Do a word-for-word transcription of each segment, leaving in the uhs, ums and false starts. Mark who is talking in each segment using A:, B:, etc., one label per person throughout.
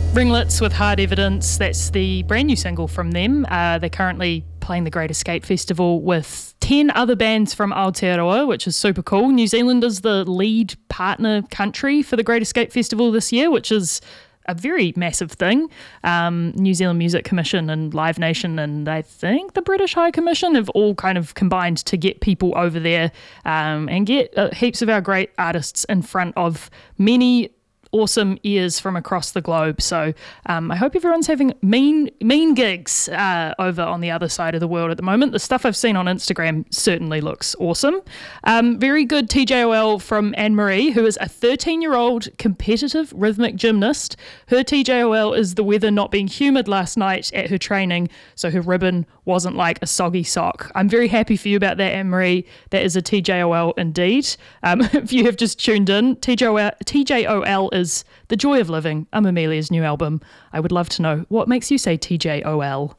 A: Ringlets with Hard Evidence, that's the brand new single from them. Uh, they're currently playing the Great Escape Festival with ten other bands from Aotearoa, which is super cool. New Zealand is the lead partner country for the Great Escape Festival this year, which is a very massive thing. Um, New Zealand Music Commission and Live Nation and I think the British High Commission have all kind of combined to get people over there um, and get uh, heaps of our great artists in front of many awesome ears from across the globe. So um, I hope everyone's having mean mean gigs uh, over on the other side of the world at the moment. The stuff I've seen on Instagram certainly looks awesome. Um, very good T J O L from Anne-Marie, who is a thirteen-year-old competitive rhythmic gymnast. Her T J O L is the weather not being humid last night at her training, so her ribbon wasn't like a soggy sock. I'm very happy for you about that, Anne-Marie. That is a T J O L indeed. Um, if you have just tuned in, T J O L, T J O L is The Joy of Living, um, Amelia's new album. I would love to know, what makes you say T J O L?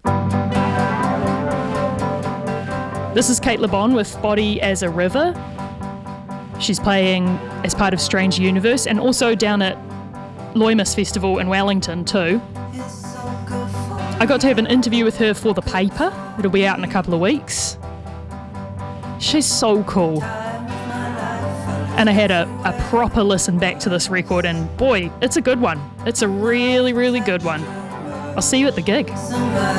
A: This is Kate LeBon with Body as a River. She's playing as part of Strange Universe and also down at Loimus Festival in Wellington too. I got to have an interview with her for the paper. It'll be out in a couple of weeks. She's so cool. And I had a, a proper listen back to this record and boy, it's a good one. It's a really, really good one. I'll see you at the gig.